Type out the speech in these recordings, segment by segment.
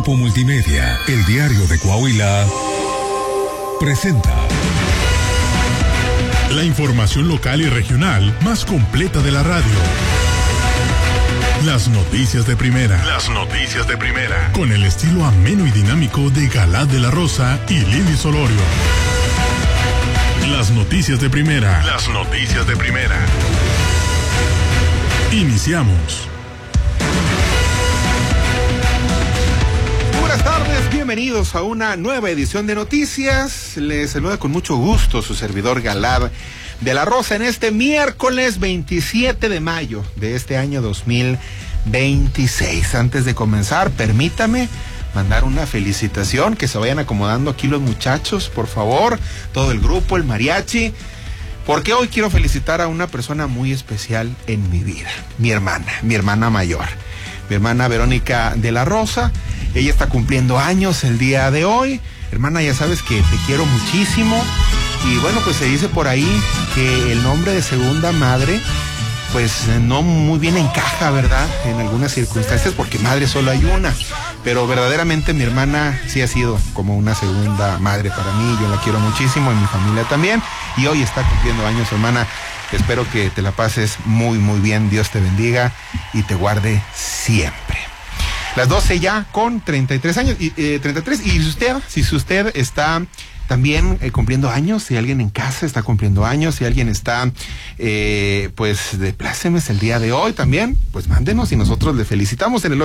Grupo Multimedia, El Diario de Coahuila, presenta la información local y regional más completa de la radio. Las noticias de primera. Las noticias de primera. Con el estilo ameno y dinámico de Galad de la Rosa y Lili Solorio. Las noticias de primera. Las noticias de primera. Iniciamos. Buenas tardes, bienvenidos a una nueva edición de Noticias. Les saluda con mucho gusto su servidor Galad de la Rosa en este miércoles 27 de mayo de este año 2026. Antes de comenzar, permítame mandar una felicitación, que se vayan acomodando aquí los muchachos, por favor, todo el grupo, el mariachi, porque hoy quiero felicitar a una persona muy especial en mi vida, mi hermana mayor, mi hermana Verónica de la Rosa. Ella está cumpliendo años el día de hoy. Hermana, ya sabes que te quiero muchísimo. Y bueno, pues se dice por ahí que el nombre de segunda madre, pues no muy bien encaja, ¿verdad? En algunas circunstancias, porque madre solo hay una. Pero verdaderamente mi hermana sí ha sido como una segunda madre para mí. Yo la quiero muchísimo, y mi familia también. Y hoy está cumpliendo años, hermana. Espero que te la pases muy, muy bien. Dios te bendiga y te guarde siempre. Las 12 ya con 33 años, 33, y si usted está también cumpliendo años, si alguien en casa está cumpliendo años, si alguien está, pues, de plácemes el día de hoy también, pues mándenos y nosotros le felicitamos en el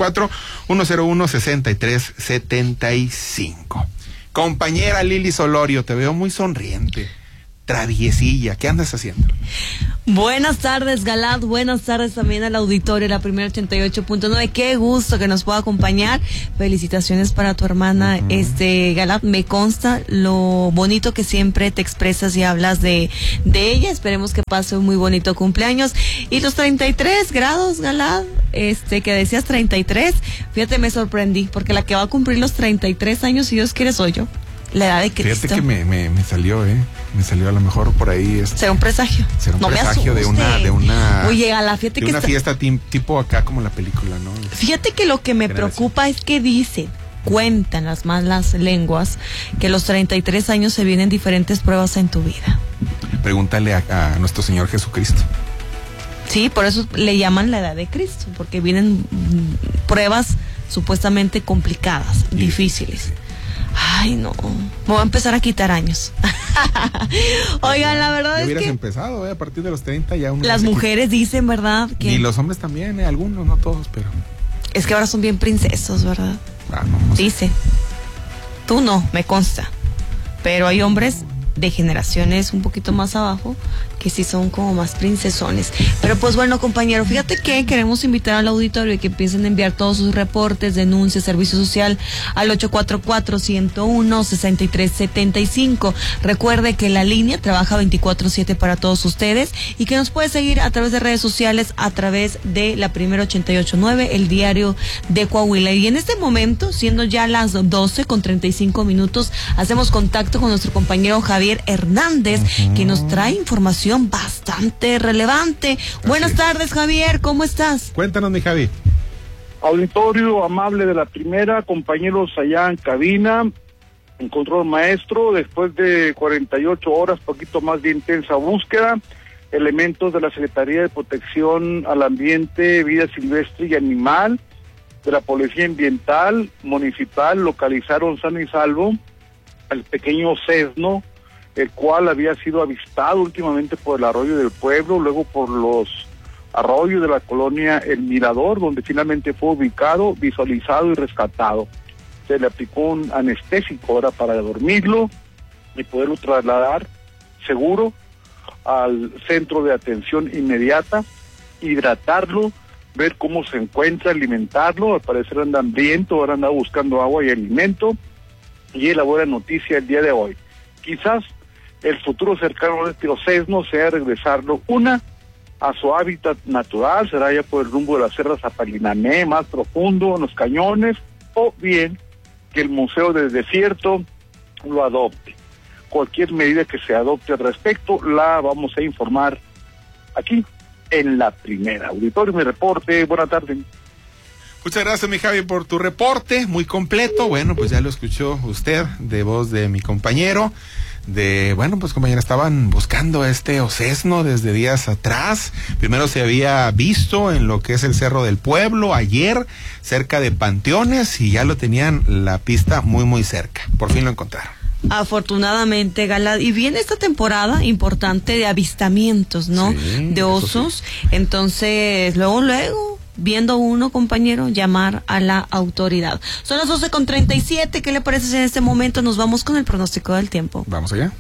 844-101-6375. Compañera Lili Solorio, te veo muy sonriente, traviesilla, ¿qué andas haciendo? Buenas tardes, Galad, buenas tardes también al auditorio de la primera 88.9, qué gusto que nos pueda acompañar. Felicitaciones para tu hermana, Galad, me consta lo bonito que siempre te expresas y hablas de ella. Esperemos que pase un muy bonito cumpleaños. Y los 33 grados, Galad, que decías 33, fíjate, me sorprendí, porque la que va a cumplir los 33 años, si Dios quiere, soy yo. La edad de Cristo. Fíjate que me salió, me salió a lo mejor por ahí. Será un presagio. Será un presagio de una. Oye, Gala, fíjate de que una fiesta tipo acá como la película, ¿no? Fíjate que lo que me preocupa es que cuentan las malas lenguas, que los 33 años se vienen diferentes pruebas en tu vida. Pregúntale a nuestro Señor Jesucristo. Sí, por eso le llaman la edad de Cristo, porque vienen pruebas supuestamente complicadas, difíciles. Sí. Ay, no, me voy a empezar a quitar años. Oigan, la verdad es que hubieras empezado, a partir de los 30 ya uno. Las mujeres dicen, ¿verdad? Y los hombres también, algunos, no todos, pero es que ahora son bien princesos, ¿verdad? No sé. Dicen. Tú no, me consta. Pero hay hombres de generaciones un poquito más abajo que sí son como más princesones. Pero pues bueno, compañero, fíjate que queremos invitar al auditorio y que empiecen a enviar todos sus reportes, denuncias, servicio social al 844-101-6375. Recuerde que la línea trabaja 24/7 para todos ustedes y que nos puede seguir a través de redes sociales, a través de la primera 88.9, el diario de Coahuila. Y en este momento, siendo ya las 12:35, hacemos contacto con nuestro compañero Javier Hernández, que nos trae información bastante relevante. Buenas tardes, Javier, ¿cómo estás? Cuéntanos, mi Javi. Auditorio amable de la primera, compañeros allá en cabina, en control maestro, después de 48 horas, poquito más de intensa búsqueda, elementos de la Secretaría de Protección al Ambiente, Vida Silvestre y Animal, de la Policía Ambiental Municipal, localizaron sano y salvo al pequeño sesno, el cual había sido avistado últimamente por el arroyo del pueblo, luego por los arroyos de la colonia El Mirador, donde finalmente fue ubicado, visualizado y rescatado. Se le aplicó un anestésico ahora para dormirlo y poderlo trasladar seguro al centro de atención inmediata, hidratarlo, ver cómo se encuentra, alimentarlo. Al parecer anda hambriento, ahora anda buscando agua y alimento, y es la buena noticia el día de hoy. Quizás el futuro cercano de este sesno sea regresarlo a su hábitat natural, será ya por el rumbo de la Sierra Zapalinamé, más profundo, en los cañones, o bien que el Museo del Desierto lo adopte. Cualquier medida que se adopte al respecto la vamos a informar aquí en la primera. Auditorio, mi reporte, buena tarde. Muchas gracias, mi Javi, por tu reporte, muy completo. Bueno, pues ya lo escuchó usted, de voz de mi compañero. Compañera, estaban buscando este ocesno desde días atrás. Primero se había visto en lo que es el Cerro del Pueblo, ayer, cerca de Panteones, y ya lo tenían la pista muy, muy cerca. Por fin lo encontraron. Afortunadamente, Galad, y viene esta temporada importante de avistamientos, ¿no? Sí, de osos. Sí. Entonces, luego, viendo uno, compañero, llamar a la autoridad. Son las 12:37. ¿Qué le parece si en este momento nos vamos con el pronóstico del tiempo? Vamos allá.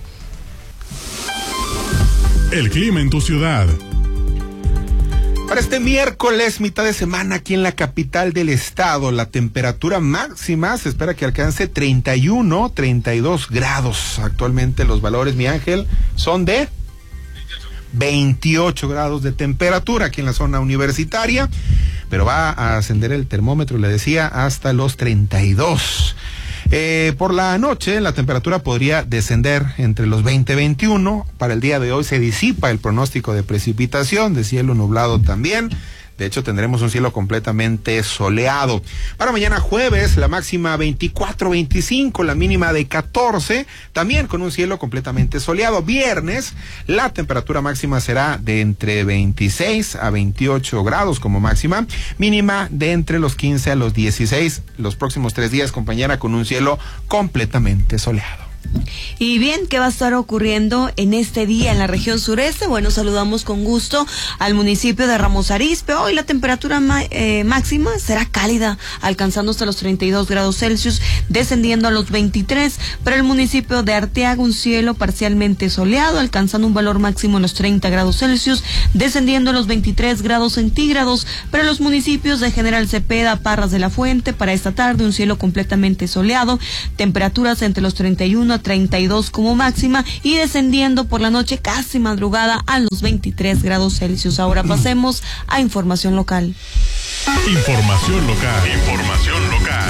El clima en tu ciudad. Para este miércoles, mitad de semana, aquí en la capital del estado, la temperatura máxima se espera que alcance 32 grados. Actualmente los valores, mi Ángel, son de 28 grados de temperatura aquí en la zona universitaria, pero va a ascender el termómetro, le decía, hasta los 32. Por la noche la temperatura podría descender entre los 20 y 21. Para el día de hoy se disipa el pronóstico de precipitación, de cielo nublado también. De hecho, tendremos un cielo completamente soleado. Para mañana jueves, la máxima 24, 25, la mínima de 14, también con un cielo completamente soleado. Viernes, la temperatura máxima será de entre 26 a 28 grados como máxima, mínima de entre los 15 a los 16. Los próximos 3 días, compañera, con un cielo completamente soleado. Y bien, ¿qué va a estar ocurriendo en este día en la región sureste? Bueno, saludamos con gusto al municipio de Ramos Arizpe. Hoy la temperatura máxima será cálida, alcanzando hasta los 32 grados Celsius, descendiendo a los 23. Para el municipio de Arteaga, un cielo parcialmente soleado, alcanzando un valor máximo en los 30 grados Celsius, descendiendo a los 23 grados centígrados. Para los municipios de General Cepeda, Parras de la Fuente, para esta tarde un cielo completamente soleado, temperaturas entre los 31 a 32 como máxima y descendiendo por la noche casi madrugada a los 23 grados Celsius. Ahora pasemos a información local. Información local. Información local.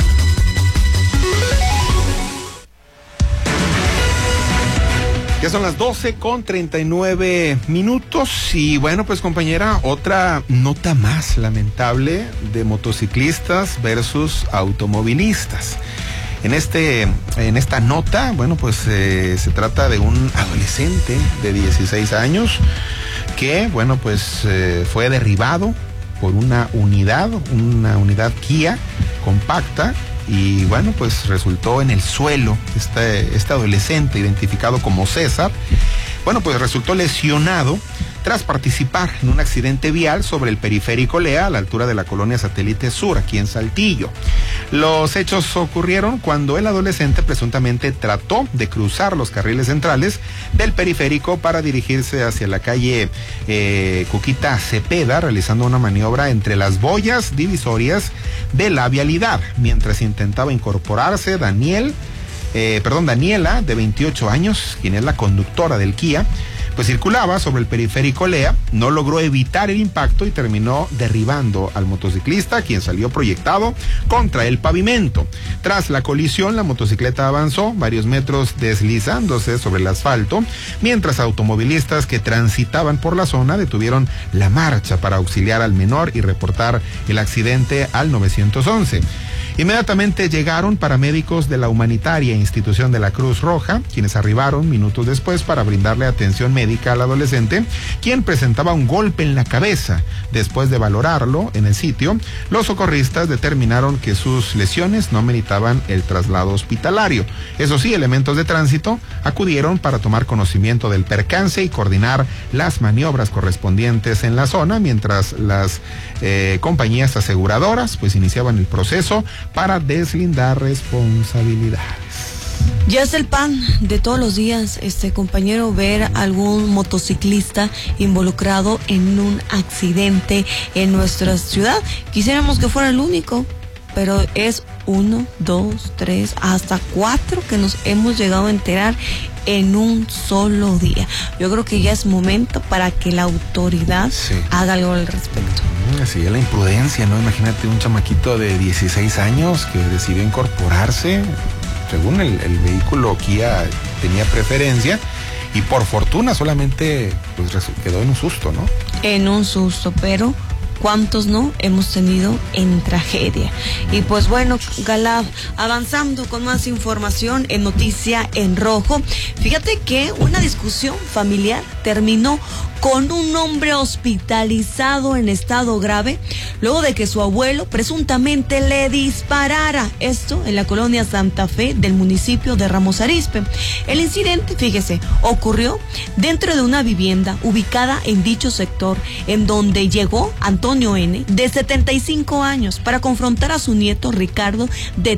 Ya son las 12:39 y bueno, pues compañera, otra nota más lamentable de motociclistas versus automovilistas. En esta nota, bueno, pues se trata de un adolescente de 16 años que, bueno, pues fue derribado por una unidad Kia compacta y, bueno, pues resultó en el suelo. Este adolescente, identificado como César, bueno, pues resultó lesionado tras participar en un accidente vial sobre el periférico Lea a la altura de la colonia Satélite Sur, aquí en Saltillo. Los hechos ocurrieron cuando el adolescente presuntamente trató de cruzar los carriles centrales del periférico para dirigirse hacia la calle Cuquita Cepeda, realizando una maniobra entre las boyas divisorias de la vialidad. Mientras intentaba incorporarse, Daniela, de 28 años, quien es la conductora del Kia, pues circulaba sobre el periférico Lea, no logró evitar el impacto y terminó derribando al motociclista, quien salió proyectado contra el pavimento. Tras la colisión, la motocicleta avanzó varios metros deslizándose sobre el asfalto, mientras automovilistas que transitaban por la zona detuvieron la marcha para auxiliar al menor y reportar el accidente al 911. Inmediatamente llegaron paramédicos de la humanitaria institución de la Cruz Roja, quienes arribaron minutos después para brindarle atención médica al adolescente, quien presentaba un golpe en la cabeza. Después de valorarlo en el sitio, los socorristas determinaron que sus lesiones no meritaban el traslado hospitalario. Eso sí, elementos de tránsito acudieron para tomar conocimiento del percance y coordinar las maniobras correspondientes en la zona, mientras las compañías aseguradoras pues iniciaban el proceso para deslindar responsabilidades. Ya es el pan de todos los días, compañero, ver algún motociclista involucrado en un accidente en nuestra ciudad. Quisiéramos que fuera el único, pero es 1, 2, 3, hasta 4 que nos hemos llegado a enterar en un solo día. Yo creo que ya es momento para que la autoridad haga algo al respecto. Así es la imprudencia, ¿no? Imagínate un chamaquito de 16 años que decidió incorporarse. Según el vehículo Kia tenía preferencia y por fortuna solamente pues quedó en un susto, ¿no? En un susto, pero ¿Cuántos no hemos tenido en tragedia? Y pues bueno, Galad, avanzando con más información en Noticia en Rojo. Fíjate que una discusión familiar terminó con un hombre hospitalizado en estado grave luego de que su abuelo presuntamente le disparara. Esto en la colonia Santa Fe del municipio de Ramos Arizpe. El incidente, fíjese, ocurrió dentro de una vivienda ubicada en dicho sector, en donde llegó Antonio N., de 75 años, para confrontar a su nieto Ricardo, de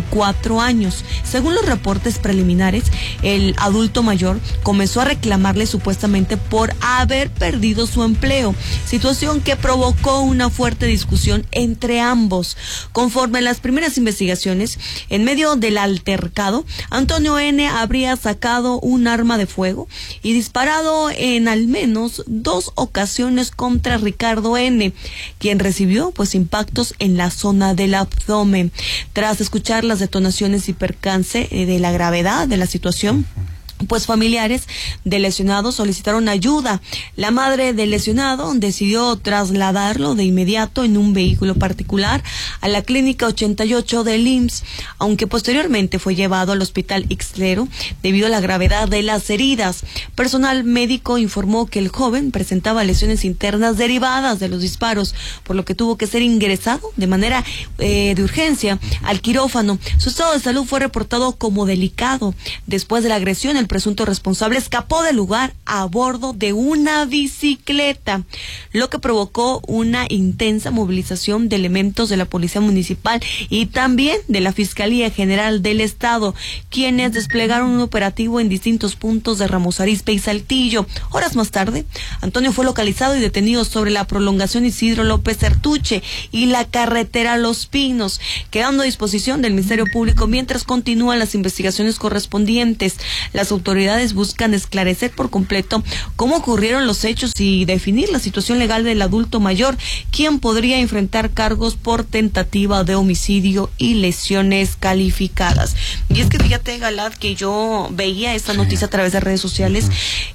34 años. Según los reportes preliminares, el adulto mayor comenzó a reclamarle supuestamente por haber perdido su empleo, situación que provocó una fuerte discusión entre ambos. Conforme a las primeras investigaciones, en medio del altercado, Antonio N. habría sacado un arma de fuego y disparado en al menos 2 ocasiones contra Ricardo N., quien recibió pues impactos en la zona del abdomen. Tras escuchar las detonaciones y percance de la gravedad de la situación, pues familiares del lesionado solicitaron ayuda. La madre del lesionado decidió trasladarlo de inmediato en un vehículo particular a la clínica 88 del IMSS, aunque posteriormente fue llevado al hospital Ixtlero debido a la gravedad de las heridas. Personal médico informó que el joven presentaba lesiones internas derivadas de los disparos, por lo que tuvo que ser ingresado de manera de urgencia al quirófano. Su estado de salud fue reportado como delicado. Después de la agresión, el presunto responsable escapó del lugar a bordo de una bicicleta, lo que provocó una intensa movilización de elementos de la Policía Municipal y también de la Fiscalía General del Estado, quienes desplegaron un operativo en distintos puntos de Ramos Arizpe y Saltillo. Horas más tarde, Antonio fue localizado y detenido sobre la prolongación Isidro López Artuche y la carretera Los Pinos, quedando a disposición del Ministerio Público mientras continúan las investigaciones correspondientes. Las autoridades buscan esclarecer por completo cómo ocurrieron los hechos y definir la situación legal del adulto mayor, quien podría enfrentar cargos por tentativa de homicidio y lesiones calificadas. Y es que fíjate, Galad, que yo veía esta noticia a través de redes sociales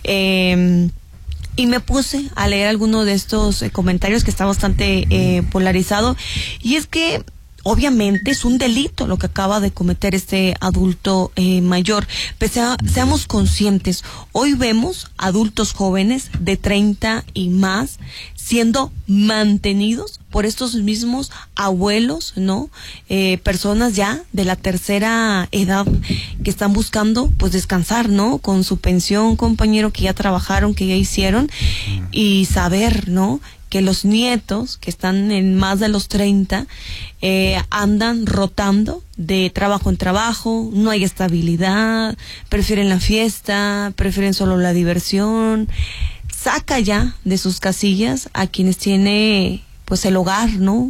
y me puse a leer alguno de estos comentarios que está bastante polarizado, y es que obviamente es un delito lo que acaba de cometer este adulto mayor. Seamos conscientes, hoy vemos adultos jóvenes de 30 y más siendo mantenidos por estos mismos abuelos, ¿no? Personas ya de la tercera edad que están buscando pues descansar, ¿no? Con su pensión, compañero, que ya trabajaron, que ya hicieron, y saber, ¿no?, que los nietos que están en más de los 30 andan rotando de trabajo en trabajo, no hay estabilidad, prefieren la fiesta, prefieren solo la diversión. Saca ya de sus casillas a quienes tiene pues el hogar, ¿no?,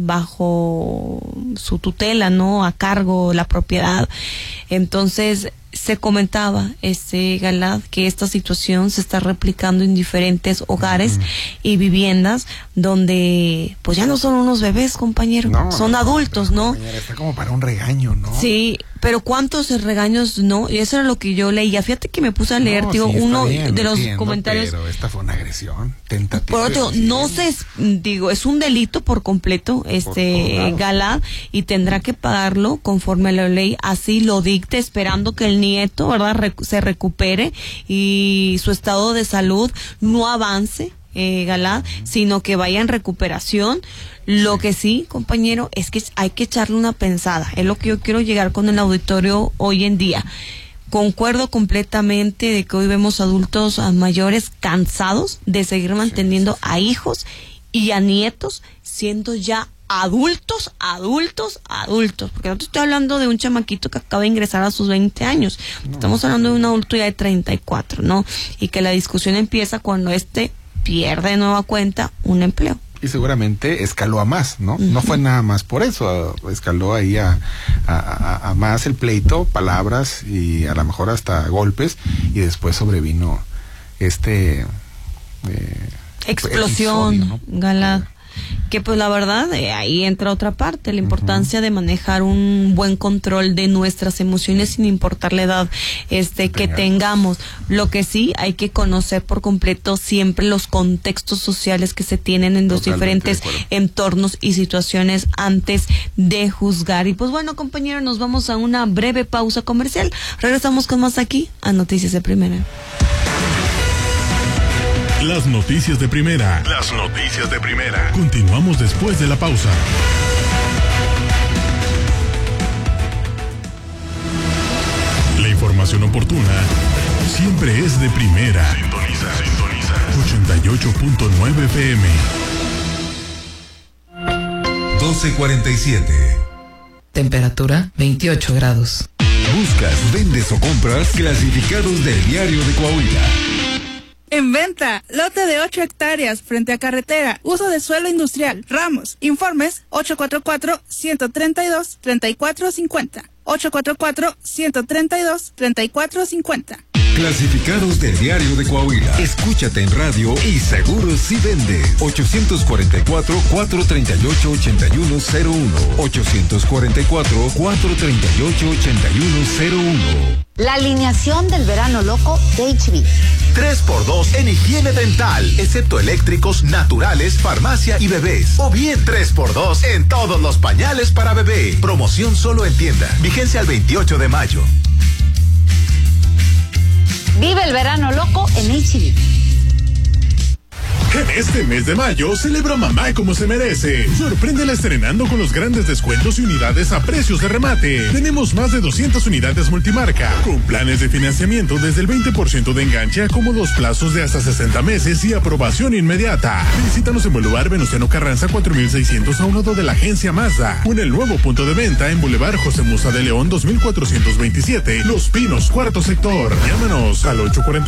bajo su tutela, ¿no?, a cargo la propiedad. Entonces se comentaba, Galad, que esta situación se está replicando en diferentes hogares y viviendas donde pues ya no son unos bebés, compañero, son adultos, ¿no? Está como para un regaño, ¿no? Sí, pero ¿cuántos regaños no? Y eso era lo que yo leía. Fíjate que me puse a leer, uno de los comentarios. Pero esta fue una agresión, tentativa. Por otro, no sé, es un delito por completo, Galad, y tendrá que pagarlo conforme a la ley así lo dicte, esperando que el nieto, ¿verdad?, se recupere y su estado de salud no avance, Galad, sino que vaya en recuperación. Lo que sí, compañero, es que hay que echarle una pensada. Es lo que yo quiero llegar con el auditorio hoy en día. Concuerdo completamente de que hoy vemos adultos mayores cansados de seguir manteniendo a hijos y a nietos siendo ya adultos, porque no te estoy hablando de un chamaquito que acaba de ingresar a sus 20 años, estamos hablando de un adulto ya de 34, ¿no? Y que la discusión empieza cuando pierde de nueva cuenta un empleo. Y seguramente escaló a más, ¿no? No fue nada más por eso, escaló ahí a más el pleito, palabras y a lo mejor hasta golpes, y después sobrevino explosión, episodio, ¿no? Galad. que pues la verdad ahí entra otra parte, la importancia de manejar un buen control de nuestras emociones sin importar la edad que tengamos. Lo que sí hay que conocer por completo siempre los contextos sociales que se tienen en los diferentes entornos y situaciones antes de juzgar. Y pues bueno, compañeros, nos vamos a una breve pausa comercial. Regresamos con más aquí a Noticias de Primera. Las noticias de primera. Las noticias de primera. Continuamos después de la pausa. La información oportuna siempre es de primera. Sintoniza. 88.9 FM. 12:47. Temperatura 28 grados. Buscas, vendes o compras clasificados del Diario de Coahuila. En venta, lote de 8 hectáreas frente a carretera, uso de suelo industrial, Ramos. Informes 844-132-3450. 844-132-3450. Clasificados del Diario de Coahuila. Escúchate en radio y seguro si vendes. 844-438-8101. 844-438-8101. La alineación del verano loco de HB. 3x2 en higiene dental, excepto eléctricos, naturales, farmacia y bebés. O bien 3x2 en todos los pañales para bebé. Promoción solo en tienda. Vigencia al 28 de mayo. Vive el verano loco en HB. En este mes de mayo, celebra mamá como se merece. Sorpréndela estrenando con los grandes descuentos y unidades a precios de remate. Tenemos más de 200 unidades multimarca, con planes de financiamiento desde el 20% de enganche a cómodos plazos de hasta 60 meses y aprobación inmediata. Visítanos en Boulevard Venustiano Carranza 4600 a un lado de la agencia Mazda. O en el nuevo punto de venta en Boulevard José Musa de León 2427, Los Pinos, cuarto sector. Llámanos al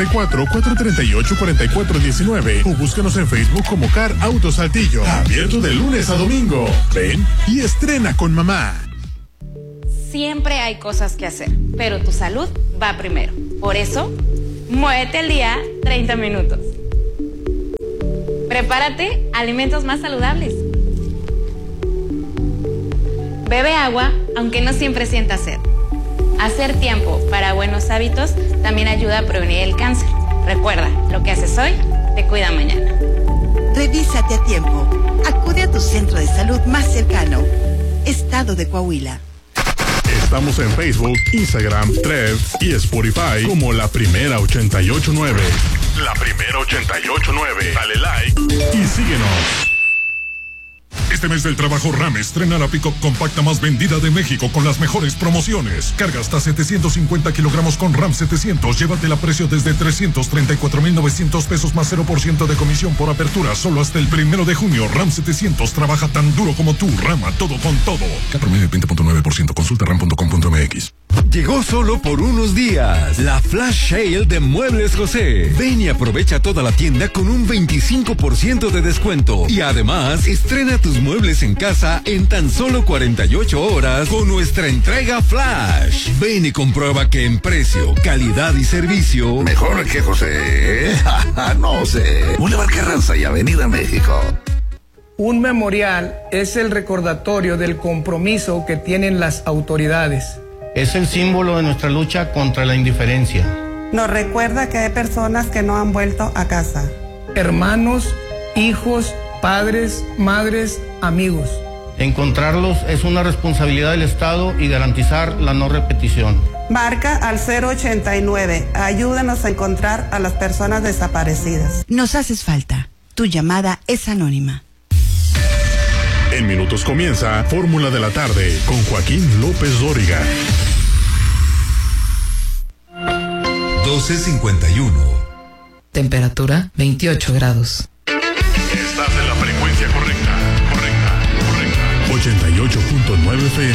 844-438-4419 o búscanos en Facebook como Car Auto Saltillo. Abierto de lunes a domingo. Ven y estrena con mamá. Siempre hay cosas que hacer, pero tu salud va primero. Por eso, muévete al día 30 minutos. Prepárate alimentos más saludables. Bebe agua, aunque no siempre sientas sed. Hacer tiempo para buenos hábitos también ayuda a prevenir el cáncer. Recuerda, lo que haces hoy te cuida mañana. Revísate a tiempo. Acude a tu centro de salud más cercano. Estado de Coahuila. Estamos en Facebook, Instagram, Threads y Spotify como La Primera 889. La Primera 889. Dale like y síguenos. Este mes del trabajo RAM estrena la pick-up compacta más vendida de México con las mejores promociones. Carga hasta 750 kilogramos con RAM 700. Llévatela a precio desde 334,900 pesos más 0% de comisión por apertura. Solo hasta el 1 de junio. RAM 700 trabaja tan duro como tú. RAM a todo con todo. K promedio 20.9%. Consulta ram.com.mx. Llegó solo por unos días la Flash Sale de Muebles José. Ven y aprovecha toda la tienda con un 25% de descuento. Y además, estrena tus muebles en casa en tan solo 48 horas con nuestra entrega Flash. Ven y comprueba que en precio, calidad y servicio... ¿Mejor que José? No sé. Boulevard Carranza y Avenida México. Un memorial es el recordatorio del compromiso que tienen las autoridades. Es el símbolo de nuestra lucha contra la indiferencia. Nos recuerda que hay personas que no han vuelto a casa. Hermanos, hijos, padres, madres, amigos. Encontrarlos es una responsabilidad del Estado y garantizar la no repetición. Marca al 089. Ayúdanos a encontrar a las personas desaparecidas. Nos haces falta. Tu llamada es anónima. En minutos comienza Fórmula de la Tarde con Joaquín López Dóriga. 12:51. Temperatura 28 grados. Estás en la frecuencia correcta. 88.9 FM.